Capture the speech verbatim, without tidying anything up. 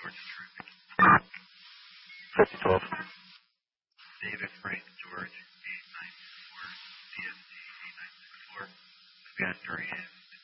fifty twelve. David Frank George eight nine six four, C S T eight nine six four. Again, Durian